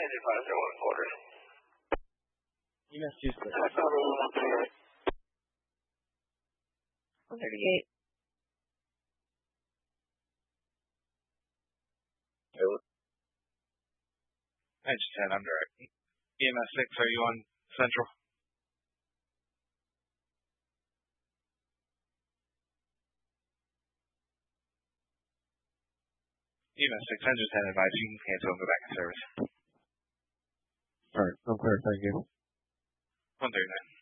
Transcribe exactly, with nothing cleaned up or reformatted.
Engine five zero one quarters. E M S two split. one thirty-eight. Engine ten, I'm direct. E M S six, are you on Central? E M S six, Engine ten, advise you can cancel and go back in service. Alright, I'm clear, thank you. one thirty-nine.